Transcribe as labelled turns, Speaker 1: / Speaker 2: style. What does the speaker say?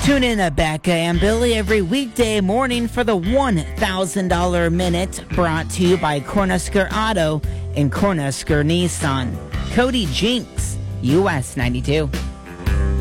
Speaker 1: Tune in to Becca and Billy every weekday morning for the $1,000 Minute, brought to you by Cornhusker Auto and Cornhusker Nissan. Cody Jinks, US 92.